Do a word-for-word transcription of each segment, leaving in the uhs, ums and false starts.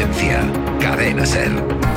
Valencia. Cadena Ser.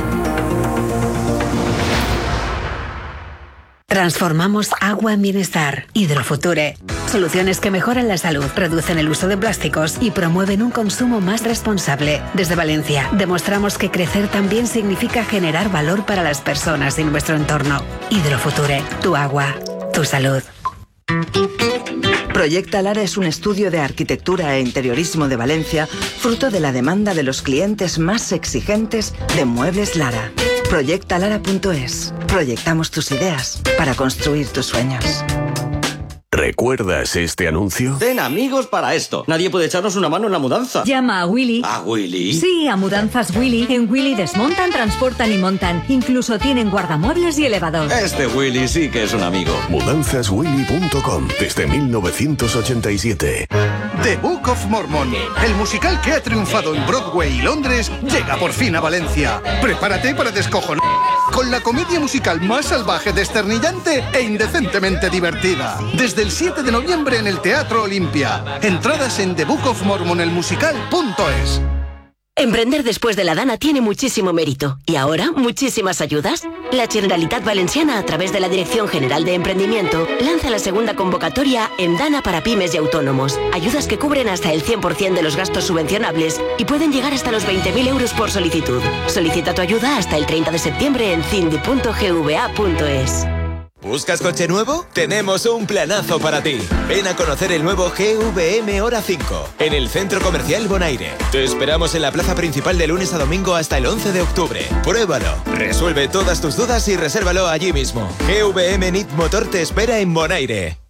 Transformamos agua en bienestar. Hidrofuture. Soluciones que mejoran la salud, reducen el uso de plásticos y promueven un consumo más responsable. Desde Valencia, demostramos que crecer también significa generar valor para las personas y nuestro entorno. Hidrofuture. Tu agua. Tu salud. Proyecta Lara es un estudio de arquitectura e interiorismo de Valencia, fruto de la demanda de los clientes más exigentes de Muebles Lara. proyecta lara punto es. Proyectamos tus ideas para construir tus sueños. ¿Recuerdas este anuncio? Ten amigos para esto. Nadie puede echarnos una mano en la mudanza. Llama a Willy. ¿A Willy? Sí, a Mudanzas Willy. En Willy desmontan, transportan y montan. Incluso tienen guardamuebles y elevador. Este Willy sí que es un amigo. mudanzas willy punto com, desde mil novecientos ochenta y siete. The Book of Mormon, el musical que ha triunfado en Broadway y Londres, llega por fin a Valencia. Prepárate para descojonar con la comedia musical más salvaje, desternillante e indecentemente divertida. Desde el siete de noviembre en el Teatro Olimpia. Entradas en the book of mormon el musical punto es. Emprender después de la Dana tiene muchísimo mérito. ¿Y ahora muchísimas ayudas? La Generalitat Valenciana, a través de la Dirección General de Emprendimiento, lanza la segunda convocatoria en Dana para pymes y autónomos. Ayudas que cubren hasta el cien por ciento de los gastos subvencionables y pueden llegar hasta los veinte mil euros por solicitud. Solicita tu ayuda hasta el treinta de septiembre en cindi punto gva punto es. ¿Buscas coche nuevo? Tenemos un planazo para ti. Ven a conocer el nuevo G V M Hora cinco en el Centro Comercial Bonaire. Te esperamos en la plaza principal de lunes a domingo hasta el once de octubre. Pruébalo, resuelve todas tus dudas y resérvalo allí mismo. G V M N I T Motor te espera en Bonaire.